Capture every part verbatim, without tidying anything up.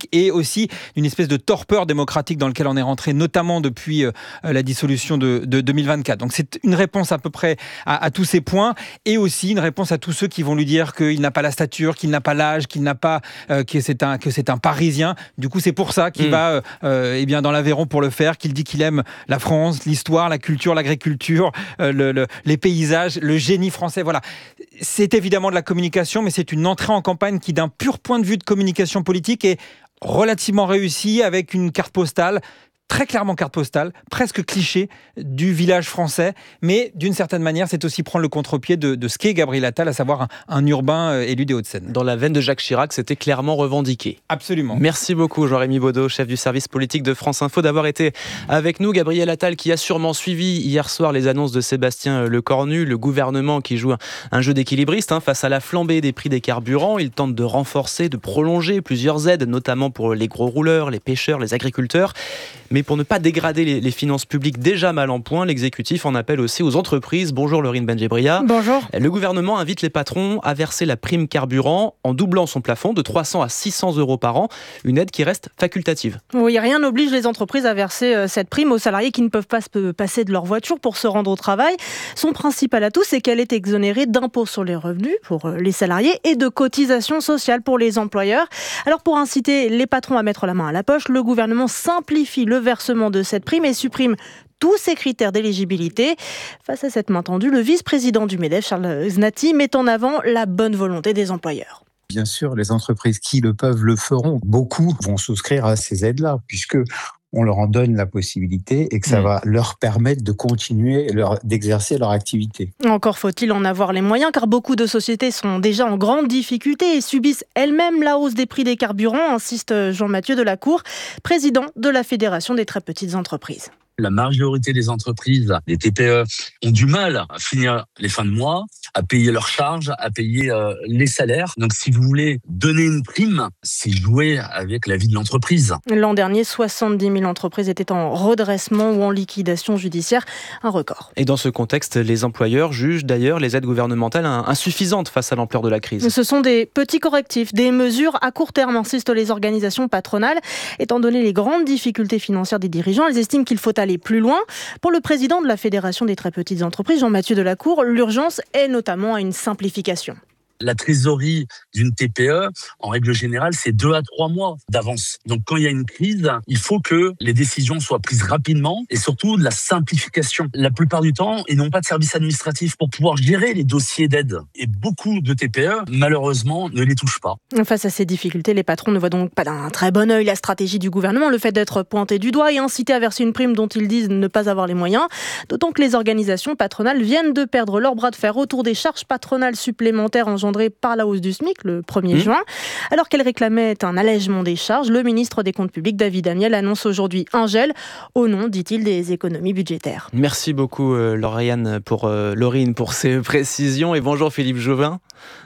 démocratique et aussi d'une espèce de torpeur démocratique dans lequel on est rentré, notamment depuis euh, la dissolution de, de deux mille vingt-quatre. Donc c'est une réponse à peu près à, à tous ces points et aussi une réponse à tous ceux qui vont lui dire qu'il n'a pas la stature, qu'il n'a pas l'âge, qu'il n'a pas, euh, que c'est un que c'est un Parisien. Du coup, c'est pour ça qu'il mmh. va euh, eh bien dans l'Aveyron pour le faire, qu'il dit qu'il aime la France, l'histoire, la culture, l'agriculture, euh, le, le, les paysages, le génie français. Voilà. C'est évidemment de la communication, mais c'est une entrée en campagne qui, d'un pur point de vue de communication politique, est relativement réussie avec une carte postale. Très clairement carte postale, presque cliché du village français, mais d'une certaine manière, c'est aussi prendre le contre-pied de, de ce qu'est Gabriel Attal, à savoir un, un urbain euh, élu des Hauts-de-Seine. Dans la veine de Jacques Chirac, c'était clairement revendiqué. Absolument. Merci beaucoup Jean-Rémy Baudot, chef du service politique de France Info, d'avoir été avec nous. Gabriel Attal qui a sûrement suivi hier soir les annonces de Sébastien Lecornu, le gouvernement qui joue un, un jeu d'équilibriste hein, face à la flambée des prix des carburants. Il tente de renforcer, de prolonger plusieurs aides, notamment pour les gros rouleurs, les pêcheurs, les agriculteurs. Mais pour ne pas dégrader les, les finances publiques déjà mal en point, l'exécutif en appelle aussi aux entreprises. Bonjour Laurine Benjebria. Bonjour. Le gouvernement invite les patrons à verser la prime carburant en doublant son plafond de trois cents à six cents euros par an, une aide qui reste facultative. Oui, rien n'oblige les entreprises à verser cette prime aux salariés qui ne peuvent pas se passer de leur voiture pour se rendre au travail. Son principal atout, c'est qu'elle est exonérée d'impôts sur les revenus pour les salariés et de cotisations sociales pour les employeurs. Alors pour inciter les patrons à mettre la main à la poche, le gouvernement simplifie le versement de cette prime et supprime tous ces critères d'éligibilité. Face à cette main tendue, le vice-président du MEDEF, Charles Znati, met en avant la bonne volonté des employeurs. Bien sûr, les entreprises qui le peuvent le feront. Beaucoup vont souscrire à ces aides-là, puisque on leur en donne la possibilité et que ça mmh. va leur permettre de continuer leur, d'exercer leur activité. Encore faut-il en avoir les moyens, car beaucoup de sociétés sont déjà en grande difficulté et subissent elles-mêmes la hausse des prix des carburants, insiste Jean-Mathieu Delacour, président de la Fédération des très petites entreprises. La majorité des entreprises, des T P E, ont du mal à finir les fins de mois, à payer leurs charges, à payer euh, les salaires. Donc si vous voulez donner une prime, c'est jouer avec la vie de l'entreprise. L'an dernier, soixante-dix mille entreprises étaient en redressement ou en liquidation judiciaire, un record. Et dans ce contexte, les employeurs jugent d'ailleurs les aides gouvernementales insuffisantes face à l'ampleur de la crise. Ce sont des petits correctifs, des mesures à court terme, insistent les organisations patronales. Étant donné les grandes difficultés financières des dirigeants, elles estiment qu'il faut aller aller plus loin. Pour le président de la Fédération des très petites entreprises, Jean-Mathieu Delacour, l'urgence est notamment à une simplification. La trésorerie d'une T P E, en règle générale, c'est deux à trois mois d'avance. Donc, quand il y a une crise, il faut que les décisions soient prises rapidement et surtout de la simplification. La plupart du temps, ils n'ont pas de service administratif pour pouvoir gérer les dossiers d'aide. Et beaucoup de T P E, malheureusement, ne les touchent pas. Face à ces difficultés, les patrons ne voient donc pas d'un très bon œil la stratégie du gouvernement, le fait d'être pointé du doigt et incité à verser une prime dont ils disent ne pas avoir les moyens. D'autant que les organisations patronales viennent de perdre leur bras de fer autour des charges patronales supplémentaires en par la hausse du SMIC le premier mmh. juin. Alors qu'elle réclamait un allègement des charges, le ministre des Comptes publics, David Amiel, annonce aujourd'hui un gel au nom, dit-il, des économies budgétaires. Merci beaucoup euh, Lauriane pour, euh, Laurine pour ces précisions et bonjour Philippe Juvin.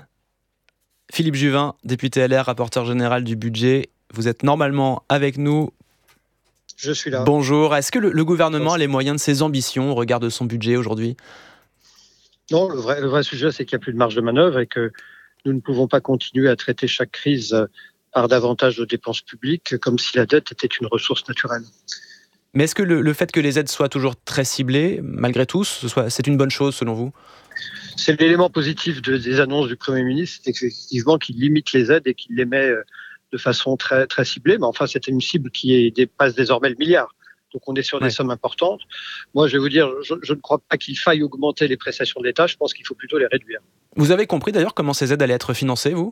Philippe Juvin, député L R, rapporteur général du budget. Vous êtes normalement avec nous. Je suis là. Bonjour. Est-ce que le, le gouvernement a les moyens de ses ambitions au regard de son budget aujourd'hui ? Non, le vrai, le vrai sujet, c'est qu'il n'y a plus de marge de manœuvre et que nous ne pouvons pas continuer à traiter chaque crise par davantage de dépenses publiques comme si la dette était une ressource naturelle. Mais est-ce que le, le fait que les aides soient toujours très ciblées, malgré tout, ce soit, c'est une bonne chose selon vous ? C'est l'élément positif de, des annonces du Premier ministre, c'est effectivement qu'il limite les aides et qu'il les met de façon très, très ciblée. Mais enfin, c'est une cible qui est, dépasse désormais le milliard. Donc on est sur des ouais. sommes importantes. Moi, je vais vous dire, je, je ne crois pas qu'il faille augmenter les prestations de l'État. Je pense qu'il faut plutôt les réduire. Vous avez compris d'ailleurs comment ces aides allaient être financées, vous ?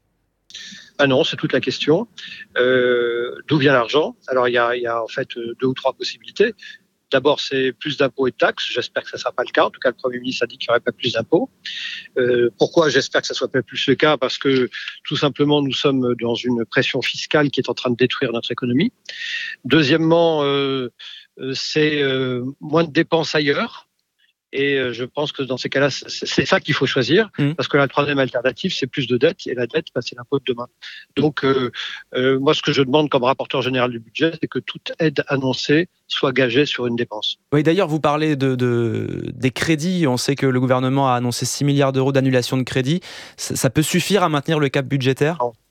Ah non, c'est toute la question. Euh, d'où vient l'argent ? Alors il y a, il y a en fait deux ou trois possibilités. D'abord, c'est plus d'impôts et de taxes. J'espère que ça ne sera pas le cas. En tout cas, le Premier ministre a dit qu'il n'y aurait pas plus d'impôts. Euh, pourquoi j'espère que ça ne soit pas plus le cas ? Parce que, tout simplement, nous sommes dans une pression fiscale qui est en train de détruire notre économie. Deuxièmement, euh, c'est euh, moins de dépenses ailleurs. Et je pense que dans ces cas-là, c'est ça qu'il faut choisir, mmh. parce que la troisième alternative, c'est plus de dette, et la dette, bah, c'est l'impôt de demain. Donc, euh, euh, moi, ce que je demande comme rapporteur général du budget, c'est que toute aide annoncée soit gagée sur une dépense. Oui, d'ailleurs, vous parlez de, de, des crédits. On sait que le gouvernement a annoncé six milliards d'euros d'annulation de crédits. Ça, ça peut suffire à maintenir le cap budgétaire ? Non.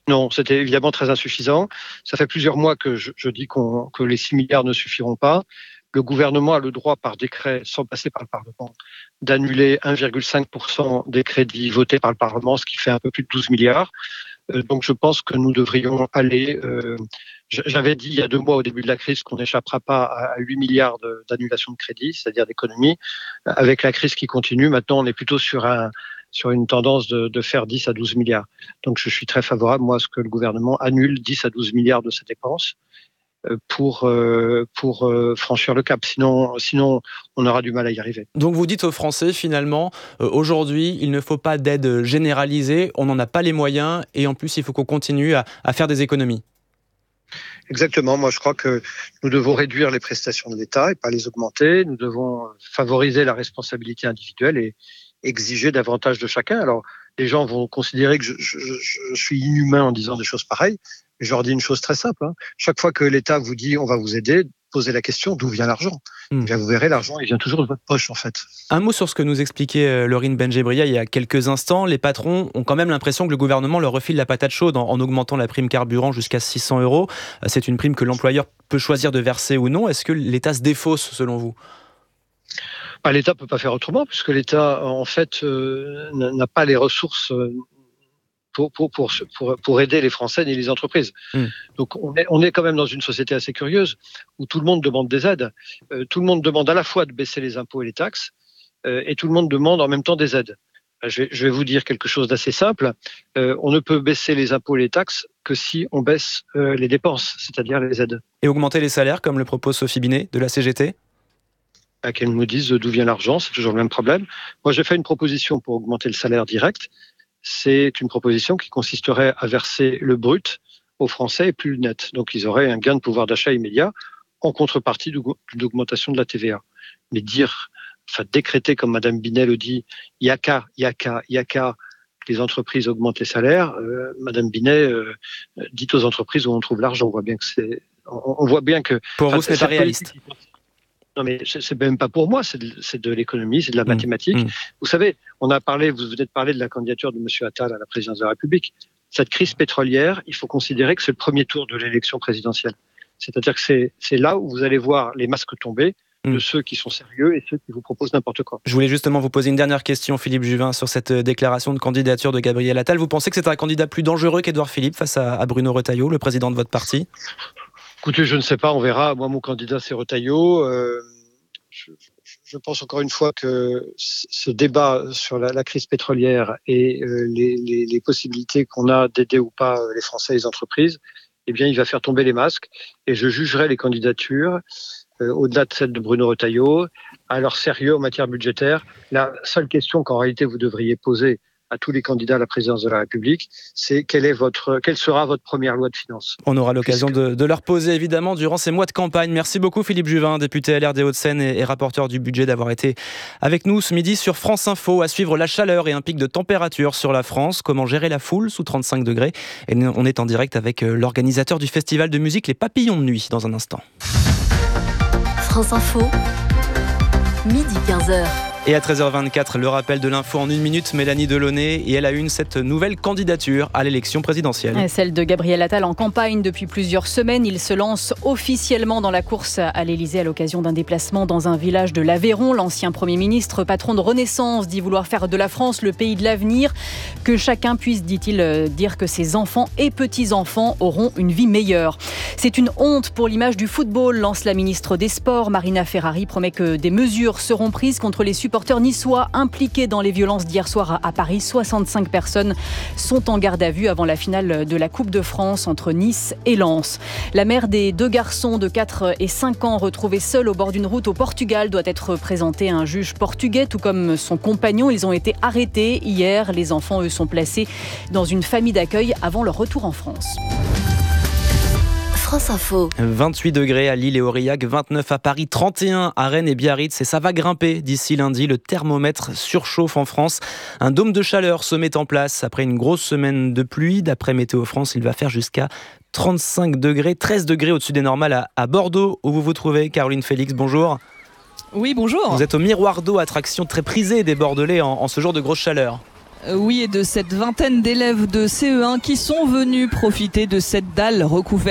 Non, c'était évidemment très insuffisant. Ça fait plusieurs mois que je, je dis qu'on, que les six milliards ne suffiront pas. Le gouvernement a le droit, par décret, sans passer par le Parlement, d'annuler un virgule cinq pour cent des crédits votés par le Parlement, ce qui fait un peu plus de douze milliards. Euh, donc je pense que nous devrions aller... Euh, j'avais dit il y a deux mois au début de la crise qu'on n'échappera pas à huit milliards de, d'annulation de crédits, c'est-à-dire d'économies. Avec la crise qui continue, maintenant on est plutôt sur, un, sur une tendance de, de faire dix à douze milliards. Donc je suis très favorable, moi, à ce que le gouvernement annule dix à douze milliards de ces dépenses pour, euh, pour euh, franchir le cap. Sinon, sinon, on aura du mal à y arriver. Donc vous dites aux Français, finalement, euh, aujourd'hui, il ne faut pas d'aide généralisée, on n'en a pas les moyens, et en plus, il faut qu'on continue à, à faire des économies. Exactement. Moi, je crois que nous devons réduire les prestations de l'État et pas les augmenter. Nous devons favoriser la responsabilité individuelle et exiger davantage de chacun. Alors, les gens vont considérer que je, je, je suis inhumain en disant des choses pareilles. Je leur dis une chose très simple. Hein. Chaque fois que l'État vous dit on va vous aider, posez la question d'où vient l'argent. Mmh. Bien, vous verrez, l'argent il vient toujours de votre poche en fait. Un mot sur ce que nous expliquait euh, Laurine Benjebria il y a quelques instants. Les patrons ont quand même l'impression que le gouvernement leur refile la patate chaude en, en augmentant la prime carburant jusqu'à six cents euros. C'est une prime que l'employeur peut choisir de verser ou non. Est-ce que l'État se défausse selon vous ? Bah, L'État ne peut pas faire autrement puisque l'État en fait euh, n'a pas les ressources. Euh, Pour, pour, pour, pour, pour aider les Français et les entreprises. Mmh. Donc on est, on est quand même dans une société assez curieuse où tout le monde demande des aides. Euh, tout le monde demande à la fois de baisser les impôts et les taxes euh, et tout le monde demande en même temps des aides. Je vais, je vais vous dire quelque chose d'assez simple. Euh, on ne peut baisser les impôts et les taxes que si on baisse euh, les dépenses, c'est-à-dire les aides. Et augmenter les salaires comme le propose Sophie Binet de la C G T ? À qu'elle nous dise d'où vient l'argent, c'est toujours le même problème. Moi j'ai fait une proposition pour augmenter le salaire direct. C'est une proposition qui consisterait à verser le brut aux Français et plus le net. Donc, ils auraient un gain de pouvoir d'achat immédiat en contrepartie d'une augmentation de la T V A. Mais dire, enfin, décréter comme Madame Binet le dit, il n'y a qu'à, il n'y a qu'à, il n'y a qu'à que les entreprises augmentent les salaires. Euh, Madame Binet euh, dit aux entreprises où on trouve l'argent. On voit bien que c'est, on, on voit bien que. Pour vous, c'est pas réaliste. Non, mais c'est même pas pour moi, c'est de, c'est de l'économie, c'est de la mathématique. Mmh. Vous savez, on a parlé, vous venez de parler de la candidature de M. Attal à la présidence de la République. Cette crise pétrolière, il faut considérer que c'est le premier tour de l'élection présidentielle. C'est-à-dire que c'est, c'est là où vous allez voir les masques tomber mmh. de ceux qui sont sérieux et ceux qui vous proposent n'importe quoi. Je voulais justement vous poser une dernière question, Philippe Juvin, sur cette déclaration de candidature de Gabriel Attal. Vous pensez que c'est un candidat plus dangereux qu'Édouard Philippe face à, à Bruno Retailleau, le président de votre parti ? Écoutez, je ne sais pas, on verra. Moi, mon candidat, c'est Retailleau. Euh, je, je pense encore une fois que ce débat sur la, la crise pétrolière et euh, les, les, les possibilités qu'on a d'aider ou pas les Français et les entreprises, eh bien, il va faire tomber les masques. Et je jugerai les candidatures, euh, au-delà de celle de Bruno Retailleau, à leur sérieux en matière budgétaire. La seule question qu'en réalité vous devriez poser à tous les candidats à la présidence de la République, c'est quelle est votre, quelle sera votre première loi de finances ? On aura l'occasion Puisque... de, de leur poser évidemment durant ces mois de campagne. Merci beaucoup Philippe Juvin, député L R des Hauts-de-Seine et, et rapporteur du budget, d'avoir été avec nous ce midi sur France Info. À suivre la chaleur et un pic de température sur la France. Comment gérer la foule sous trente-cinq degrés ? Et on est en direct avec l'organisateur du festival de musique Les Papillons de Nuit dans un instant. France Info, midi quinze heures. Et à treize heures vingt-quatre, le rappel de l'info en une minute, Mélanie Delaunay, et elle a une cette nouvelle candidature à l'élection présidentielle. Celle de Gabriel Attal en campagne depuis plusieurs semaines. Il se lance officiellement dans la course à l'Élysée à l'occasion d'un déplacement dans un village de l'Aveyron. L'ancien Premier ministre, patron de Renaissance, dit vouloir faire de la France le pays de l'avenir. Que chacun puisse, dit-il, dire que ses enfants et petits-enfants auront une vie meilleure. C'est une honte pour l'image du football, lance la ministre des Sports. Marina Ferrari promet que des mesures seront prises contre les supporters niçois impliqués dans les violences d'hier soir à Paris. soixante-cinq personnes sont en garde à vue avant la finale de la Coupe de France entre Nice et Lens. La mère des deux garçons de quatre et cinq ans retrouvés seuls au bord d'une route au Portugal doit être présentée à un juge portugais, tout comme son compagnon. Ils ont été arrêtés hier. Les enfants, eux, sont placés dans une famille d'accueil avant leur retour en France. France Info. vingt-huit degrés à Lille et Aurillac, vingt-neuf à Paris, trente et un à Rennes et Biarritz. Et ça va grimper d'ici lundi. Le thermomètre surchauffe en France. Un dôme de chaleur se met en place après une grosse semaine de pluie. D'après Météo France, il va faire jusqu'à trente-cinq degrés, treize degrés au-dessus des normales à, à Bordeaux, où vous vous trouvez. Caroline Félix, bonjour. Oui, bonjour. Vous êtes au Miroir d'eau, attraction très prisée des Bordelais en, en ce jour de grosse chaleur. Euh, oui, et de cette vingtaine d'élèves de C E un qui sont venus profiter de cette dalle recouverte